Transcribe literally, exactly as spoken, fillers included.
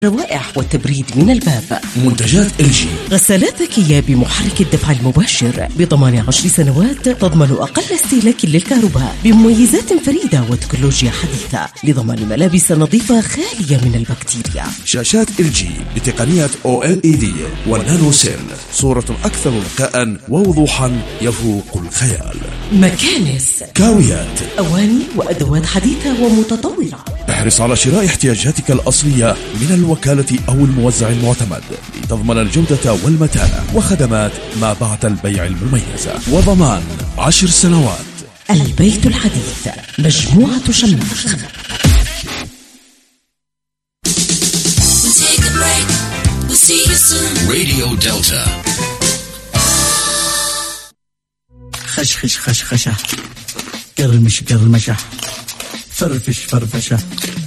روائح والتبريد من الباب. منتجات إل جي. غسالات ذكية بمحرك الدفع المباشر بضمان عشر سنوات، تضمن أقل استهلاك للكهرباء بمميزات فريدة وتكنولوجيا حديثة لضمان ملابس نظيفة خالية من البكتيريا. شاشات إل جي بتقنية أو إل إي دي والنانو سيل، صورة أكثر ذكاء ووضوحا يفوق الخيال. مكانس. كاويات. أواني وأدوات حديثة ومتطورة. احرص على شراء احتياجاتك الأصلية من الوكالة أو الموزع المعتمد لتضمن الجودة والمتانة وخدمات ما بعد البيع المميزة وضمان عشر سنوات. البيت الحديث، مجموعة شماخ. راديو دلتا. خشخش خشخشة، قرمش قرمشة، فرفش فرفشة.